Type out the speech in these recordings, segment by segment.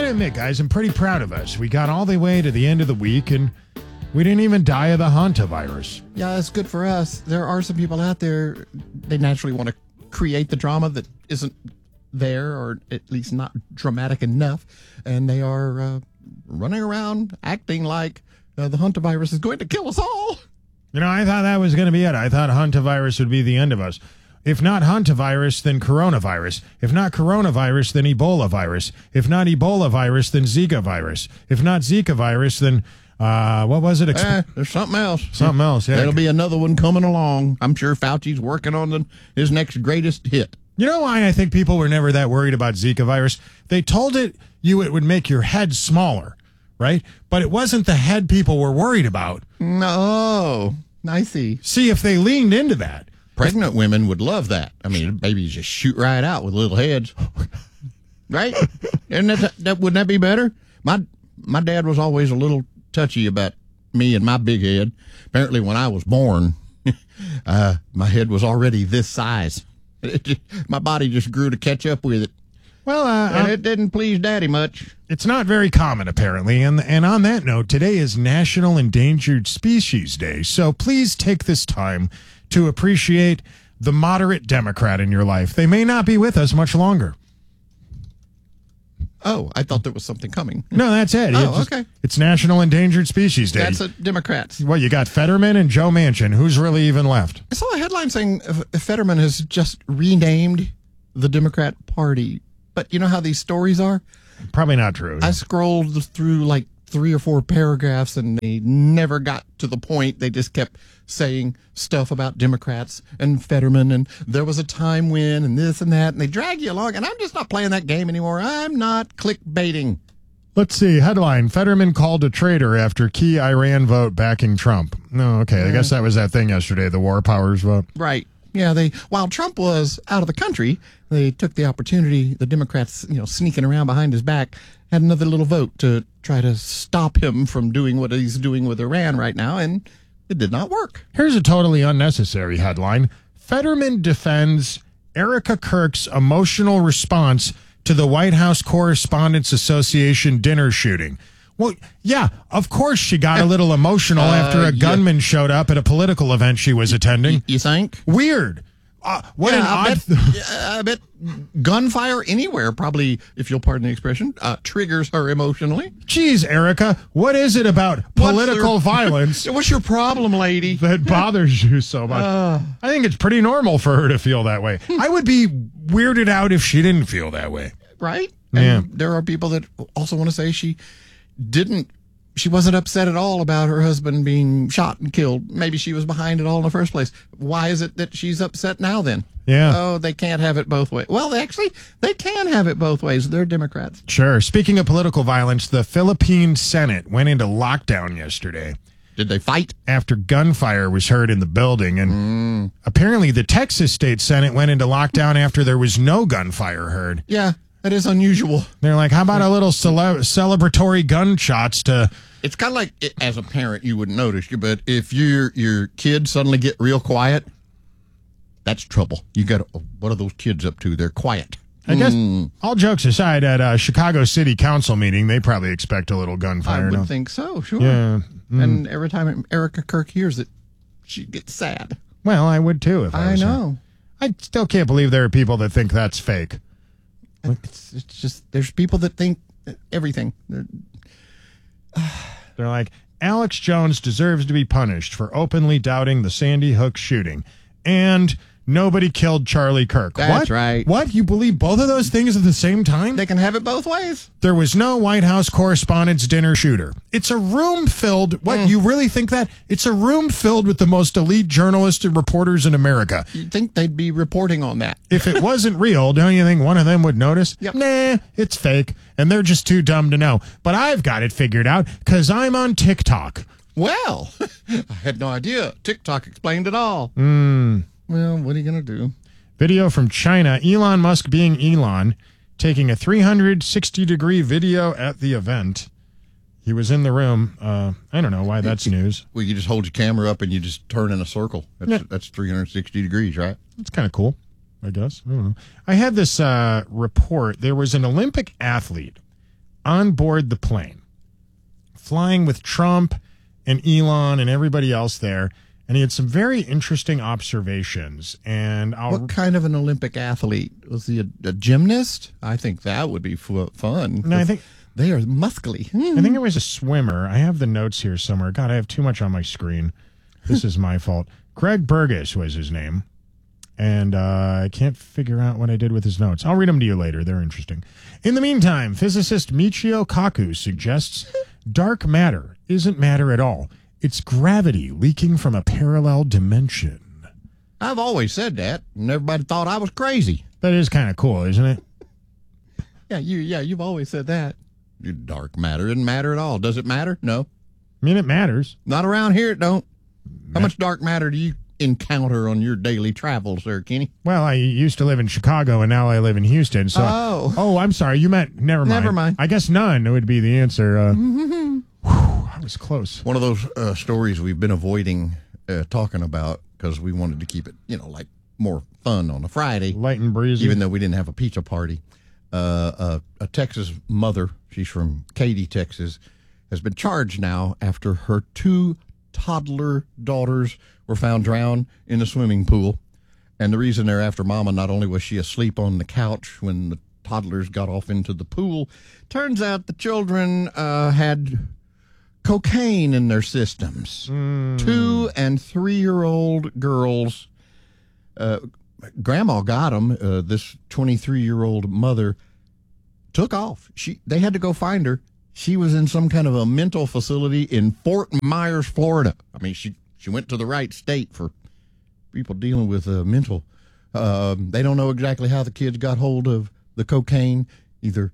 to admit, guys, I'm pretty proud of us. We got all the way to the end of the week, and we didn't even die of the hantavirus. Yeah, it's good for us. There are some people out there, they naturally want to create the drama that isn't there, or at least not dramatic enough, and they are running around acting like the hantavirus is going to kill us all. You know, I thought that was going to be it. I thought hantavirus would be the end of us. If not hantavirus, then coronavirus. If not coronavirus, then Ebola virus. If not Ebola virus, then Zika virus. If not Zika virus, then what was it? There's something else. Something else, yeah. There'll be another one coming along. I'm sure Fauci's working on his next greatest hit. You know why I think people were never that worried about Zika virus? They told it would make your head smaller, right? But it wasn't the head people were worried about. No, I see. See, if they leaned into that. Pregnant women would love that. I mean, babies just shoot right out with little heads. Right? Wouldn't that be better? My dad was always a little touchy about me and my big head. Apparently, when I was born, my head was already this size. My body just grew to catch up with it. Well, and it didn't please Daddy much. It's not very common, apparently. And on that note, today is National Endangered Species Day. So please take this time to appreciate the moderate Democrat in your life. They may not be with us much longer. Oh, I thought there was something coming. No, that's it. Okay. It's National Endangered Species Day. That's Democrats. Well, you got Fetterman and Joe Manchin. Who's really even left? I saw a headline saying Fetterman has just renamed the Democrat Party. But you know how these stories are? Probably not true. I scrolled through like 3 or 4 paragraphs and they never got to the point. They just kept saying stuff about Democrats and Fetterman and there was a time when and this and that. And they drag you along. And I'm just not playing that game anymore. I'm not clickbaiting. Let's see. Headline: Fetterman called a traitor after key Iran vote backing Trump. No, okay. I guess that was that thing yesterday, the war powers vote. Right. Yeah, while Trump was out of the country, they took the opportunity, the Democrats, sneaking around behind his back, had another little vote to try to stop him from doing what he's doing with Iran right now, and it did not work. Here's a totally unnecessary headline. Fetterman defends Erica Kirk's emotional response to the White House Correspondents Association dinner shooting. Well, yeah, of course she got a little emotional after a gunman showed up at a political event she was attending. You think? Weird. What an odd... I bet gunfire anywhere probably, if you'll pardon the expression, triggers her emotionally. Geez, Erica, what is it about political violence? What's your problem, lady? That bothers you so much? I think it's pretty normal for her to feel that way. I would be weirded out if she didn't feel that way. Right? Yeah. And there are people that also want to say she wasn't upset at all about her husband being shot and killed. Maybe she was behind it all in the first place. Why is it that she's upset now then? Yeah. Oh, they can't have it both ways. Well, they can have it both ways. They're Democrats. Sure. Speaking of political violence, the Philippine Senate went into lockdown yesterday. Did they fight? After gunfire was heard in the building. And apparently the Texas State Senate went into lockdown after there was no gunfire heard. Yeah. That is unusual. They're like, how about a little celebratory gunshots to... It's kind of like, as a parent, you wouldn't notice, but if your kids suddenly get real quiet, that's trouble. You got what are those kids up to? They're quiet. I guess, all jokes aside, at a Chicago City Council meeting, they probably expect a little gunfire. I would think so, sure. Yeah. And every time Erica Kirk hears it, she gets sad. Well, I would too if I was know. her. I still can't believe there are people that think that's fake. It's just, there's people that think everything. They're like, Alex Jones deserves to be punished for openly doubting the Sandy Hook shooting. And nobody killed Charlie Kirk. That's right. What? You believe both of those things at the same time? They can have it both ways. There was no White House Correspondents' dinner shooter. It's a room filled... What, you really think that? It's a room filled with the most elite journalists and reporters in America. You'd think they'd be reporting on that. If it wasn't real, don't you think one of them would notice? Yep. Nah, it's fake, and they're just too dumb to know. But I've got it figured out, because I'm on TikTok. Well, I had no idea. TikTok explained it all. Well, what are you going to do? Video from China. Elon Musk being Elon, taking a 360-degree video at the event. He was in the room. I don't know why that's news. Well, you just hold your camera up and you just turn in a circle. That's 360 degrees, right? That's kind of cool, I guess. I don't know. I had this report. There was an Olympic athlete on board the plane, flying with Trump and Elon and everybody else there. And he had some very interesting observations. And what kind of an Olympic athlete? Was he a gymnast? I think that would be fun. No, I think they are muscly. I think it was a swimmer. I have the notes here somewhere. God, I have too much on my screen. This is my fault. Greg Burgess was his name. And I can't figure out what I did with his notes. I'll read them to you later. They're interesting. In the meantime, physicist Michio Kaku suggests dark matter isn't matter at all. It's gravity leaking from a parallel dimension. I've always said that, and everybody thought I was crazy. That is kind of cool, isn't it? You've always said that. Dark matter doesn't matter at all. Does it matter? No. I mean, it matters. Not around here, it don't. How much dark matter do you encounter on your daily travels there, Kenny? Well, I used to live in Chicago, and now I live in Houston. So, I'm sorry. You meant, never mind. I guess none would be the answer. That was close. One of those stories we've been avoiding talking about because we wanted to keep it, like more fun on a Friday. Light and breezy. Even though we didn't have a pizza party. A Texas mother, she's from Katy, Texas, has been charged now after her 2 toddler daughters were found drowned in a swimming pool. And the reason they're after Mama, not only was she asleep on the couch when the toddlers got off into the pool, turns out the children had cocaine in their systems. 2 and 3-year-old girls. Grandma got them. This 23-year-old mother took off. They had to go find her. She was in some kind of a mental facility in Fort Myers, Florida. I mean, she went to the right state for people dealing with mental. They don't know exactly how the kids got hold of the cocaine. Either,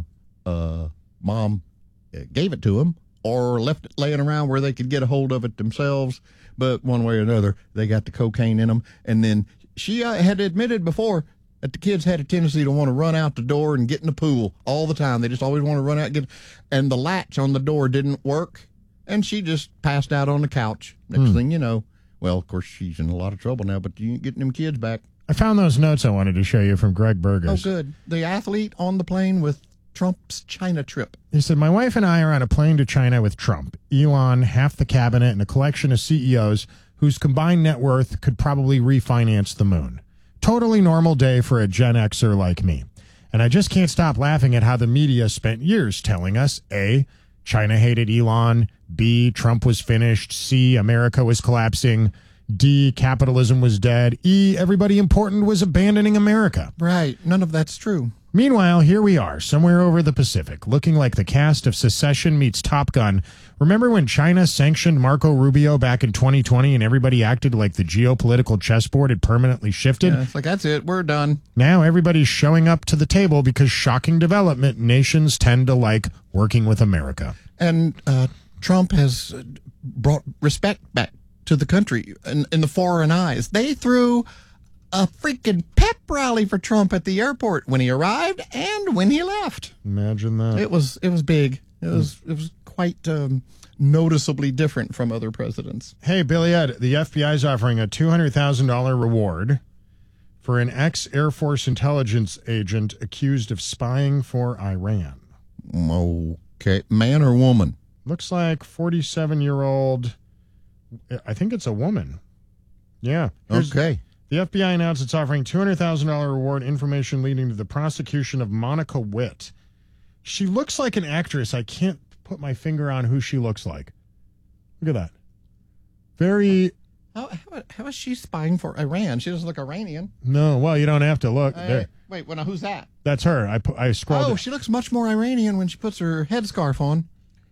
mom gave it to them or left it laying around where they could get a hold of it themselves. But one way or another, they got the cocaine in them. And then she had admitted before that the kids had a tendency to want to run out the door and get in the pool all the time. They just always want to run out and get, and the latch on the door didn't work, and she just passed out on the couch. Next thing you know, well, of course, she's in a lot of trouble now, but you ain't getting them kids back. I found those notes I wanted to show you from Greg Burgess. Oh, good. The athlete on the plane with Trump's China trip. He said, my wife and I are on a plane to China with Trump, Elon, half the cabinet, and a collection of CEOs whose combined net worth could probably refinance the moon. Totally normal day for a Gen Xer like me. And I just can't stop laughing at how the media spent years telling us, A, China hated Elon, B, Trump was finished, C, America was collapsing, D, capitalism was dead, E, everybody important was abandoning America. Right. None of that's true. Meanwhile, here we are, somewhere over the Pacific, looking like the cast of Secession meets Top Gun. Remember when China sanctioned Marco Rubio back in 2020 and everybody acted like the geopolitical chessboard had permanently shifted? Yeah, it's like, that's it, we're done. Now everybody's showing up to the table because shocking development, nations tend to like working with America. And Trump has brought respect back to the country in the foreign eyes. They threw a freaking pep rally for Trump at the airport when he arrived and when he left. Imagine that. It was big. It was quite noticeably different from other presidents. Hey, Billy Ed, the FBI is offering a $200,000 reward for an ex-Air Force intelligence agent accused of spying for Iran. Okay, man or woman? Looks like 47-year-old. I think it's a woman. Yeah. Okay. The FBI announced it's offering $200,000 reward, information leading to the prosecution of Monica Witt. She looks like an actress. I can't put my finger on who she looks like. Look at that. Very... How is she spying for Iran? She doesn't look Iranian. No, well, you don't have to look. Wait, well, now who's that? That's her. I scrolled. Oh, she looks much more Iranian when she puts her headscarf on.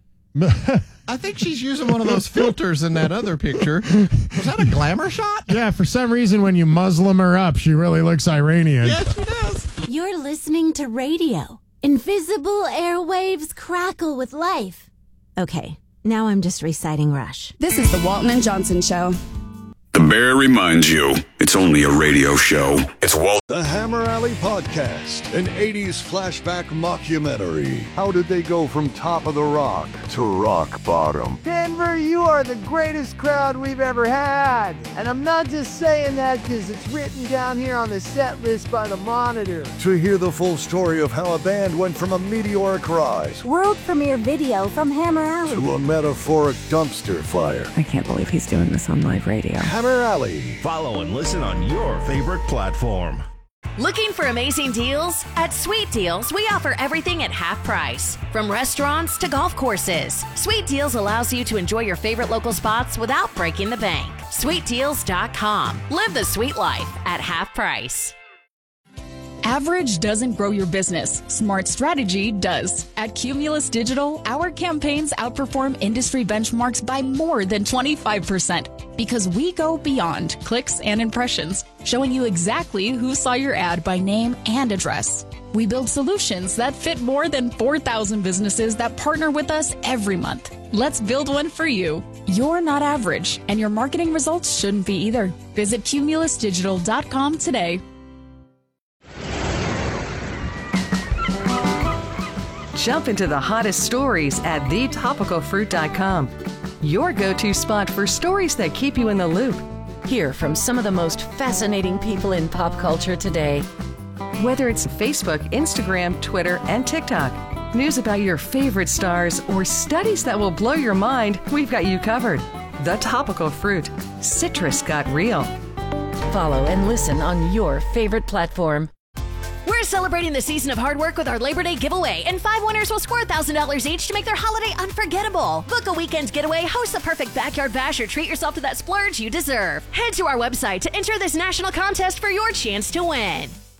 I think she's using one of those filters in that other picture. Was that a glamour shot? Yeah, for some reason, when you Muslim her up, she really looks Iranian. Yes, she does. You're listening to radio. Invisible airwaves crackle with life. Okay, now I'm just reciting Rush. This is the Walton and Johnson Show. The Bear reminds you, it's only a radio show. It's Walt. The Hammer Alley Podcast, an 80s flashback mockumentary. How did they go from top of the rock to rock bottom? Denver, you are the greatest crowd we've ever had. And I'm not just saying that because it's written down here on the set list by the Monitor. To hear the full story of how a band went from a meteoric rise World premiere video from Hammer Alley. to a metaphoric dumpster fire. I can't believe he's doing this on live radio. Hammer Alley. Follow and listen on your favorite platform. Looking for amazing deals? At Sweet Deals, we offer everything at half price. From restaurants to golf courses, Sweet Deals allows you to enjoy your favorite local spots without breaking the bank. SweetDeals.com. Live the sweet life at half price. Average doesn't grow your business. Smart strategy does. At Cumulus Digital, our campaigns outperform industry benchmarks by more than 25% because we go beyond clicks and impressions, showing you exactly who saw your ad by name and address. We build solutions that fit more than 4,000 businesses that partner with us every month. Let's build one for you. You're not average, and your marketing results shouldn't be either. Visit cumulusdigital.com today. Jump into the hottest stories at thetopicalfruit.com. Your go-to spot for stories that keep you in the loop. Hear from some of the most fascinating people in pop culture today. Whether it's Facebook, Instagram, Twitter, and TikTok, news about your favorite stars, or studies that will blow your mind, we've got you covered. The Topical Fruit. Citrus got real. Follow and listen on your favorite platform. We're celebrating the season of hard work with our Labor Day giveaway, and 5 winners will score $1,000 each to make their holiday unforgettable. Book a weekend getaway, host the perfect backyard bash, or treat yourself to that splurge you deserve. Head to our website to enter this national contest for your chance to win.